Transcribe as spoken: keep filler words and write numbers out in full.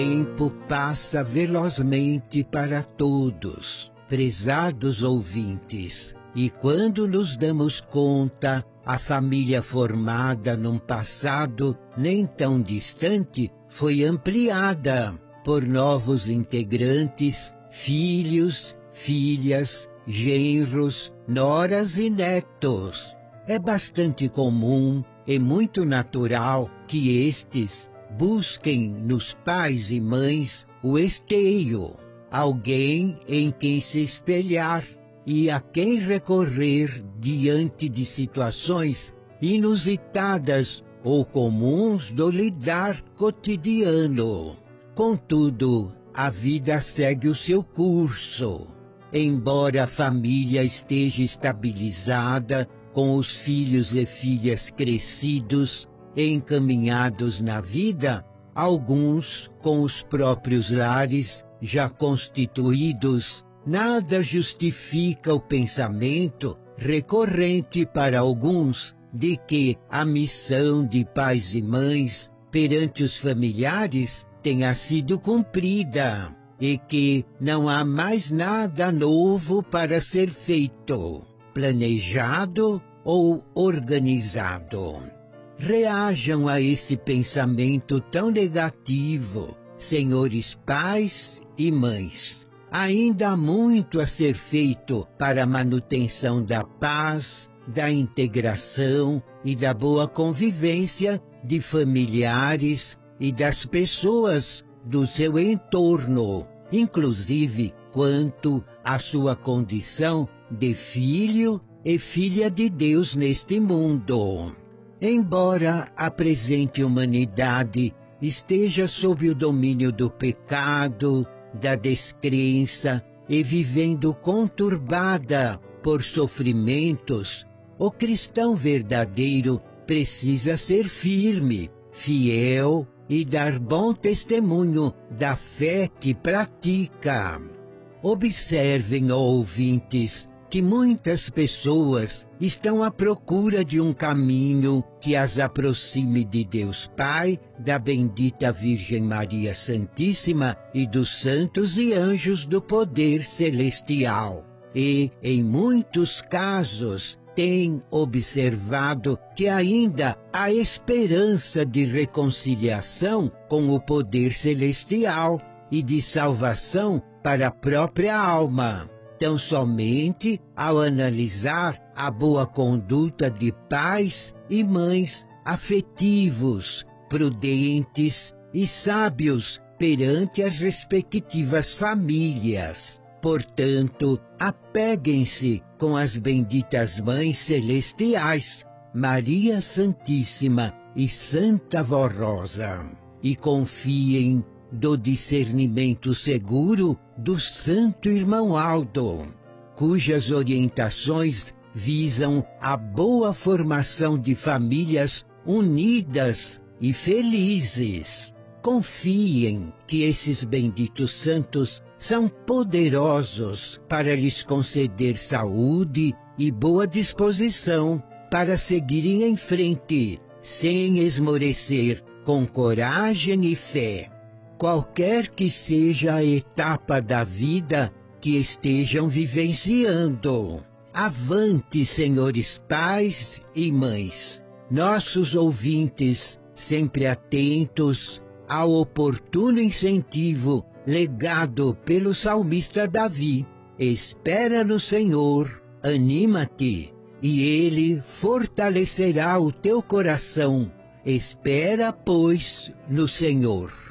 tempo passa velozmente para todos, prezados ouvintes, e quando nos damos conta, a família formada num passado nem tão distante foi ampliada por novos integrantes, filhos, filhas, genros, noras e netos. É bastante comum e muito natural que estes busquem nos pais e mães o esteio, alguém em quem se espelhar e a quem recorrer diante de situações inusitadas ou comuns do lidar cotidiano. Contudo, a vida segue o seu curso. Embora a família esteja estabilizada, com os filhos e filhas crescidos, encaminhados na vida, alguns com os próprios lares já constituídos, nada justifica o pensamento recorrente para alguns de que a missão de pais e mães perante os familiares tenha sido cumprida e que não há mais nada novo para ser feito, planejado ou organizado. Reajam a esse pensamento tão negativo, senhores pais e mães. Ainda há muito a ser feito para a manutenção da paz, da integração e da boa convivência de familiares e das pessoas do seu entorno, inclusive quanto à sua condição de filho e filha de Deus neste mundo. Embora a presente humanidade esteja sob o domínio do pecado, da descrença e vivendo conturbada por sofrimentos, o cristão verdadeiro precisa ser firme, fiel e dar bom testemunho da fé que pratica. Observem, ó ouvintes, que muitas pessoas estão à procura de um caminho que as aproxime de Deus Pai, da bendita Virgem Maria Santíssima e dos santos e anjos do poder celestial. E, em muitos casos, têm observado que ainda há esperança de reconciliação com o poder celestial e de salvação para a própria alma. Tão somente ao analisar a boa conduta de pais e mães afetivos, prudentes e sábios perante as respectivas famílias. Portanto, apeguem-se com as benditas mães celestiais, Maria Santíssima e Santa Vó Rosa, e confiem do discernimento seguro do Santo Irmão Aldo, cujas orientações visam a boa formação de famílias unidas e felizes. Confiem que esses benditos santos são poderosos para lhes conceder saúde e boa disposição para seguirem em frente, sem esmorecer, com coragem e fé. Qualquer que seja a etapa da vida que estejam vivenciando. Avante, senhores pais e mães, nossos ouvintes, sempre atentos ao oportuno incentivo legado pelo salmista Davi. Espera no Senhor, anima-te, e Ele fortalecerá o teu coração. Espera, pois, no Senhor.